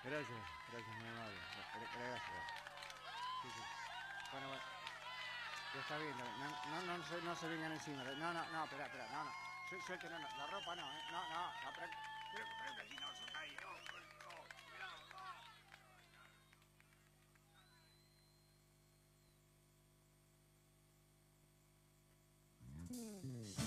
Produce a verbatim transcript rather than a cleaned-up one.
Gracias, gracias, muy amable. Gracias. Sí, sí. Bueno, bueno. Ya está bien. No, no, no, se, no se vengan encima. No, no, no, espera, espera. No, no. Suelte, no, no. La ropa no, ¿eh? No, no. no pero, pero, pero que si no, se cae, no.